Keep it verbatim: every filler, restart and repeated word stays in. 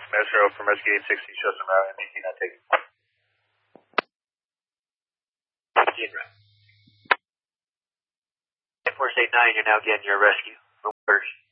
Metro from Rescue eight sixty, show some route, M E T not taken. Force eight nine, you're now getting your rescue. Reverse.